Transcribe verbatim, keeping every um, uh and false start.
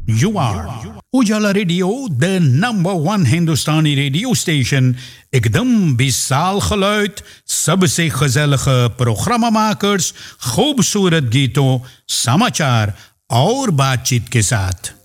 You are Ujala Radio, the number one Hindustani radio station. एकदम विशाल geluid, सबसे gezellige programmamakers, खूबसूरत गीतों, समाचार और बातचीत के साथ.